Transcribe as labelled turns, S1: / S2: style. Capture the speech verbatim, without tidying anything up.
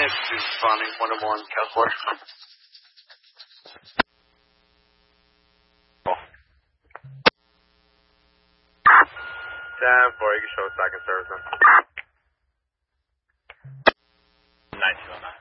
S1: Thanks for responding. one oh one, California.
S2: ten four, you can show a second service.
S3: nine two oh nine.